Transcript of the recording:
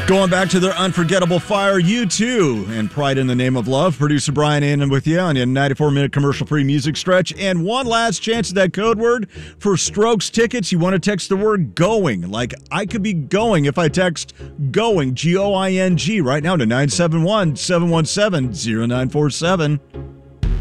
Going back to their unforgettable fire, U2 and Pride in the Name of Love. Producer Brian in with you on your 94-minute commercial-free music stretch. And one last chance at that code word for Strokes tickets. You want to text the word going. Like I could be going if I text going, G-O-I-N-G, right now to 971-717-0947.